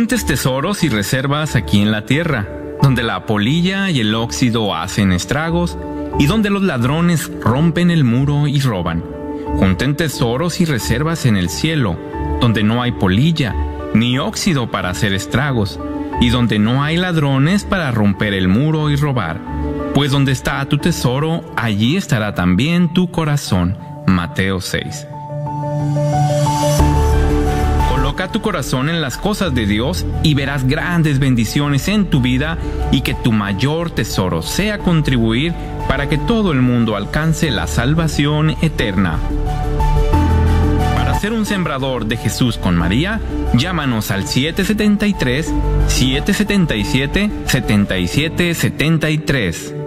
juntes tesoros y reservas aquí en la tierra, donde la polilla y el óxido hacen estragos, y donde los ladrones rompen el muro y roban. Junten tesoros y reservas en el cielo, donde no hay polilla, ni óxido para hacer estragos, y donde no hay ladrones para romper el muro y robar. Pues donde está tu tesoro, allí estará también tu corazón. Mateo 6. Coloca tu corazón en las cosas de Dios y verás grandes bendiciones en tu vida, y que tu mayor tesoro sea contribuir para que todo el mundo alcance la salvación eterna. Para ser un sembrador de Jesús con María, llámanos al 773-777-7773.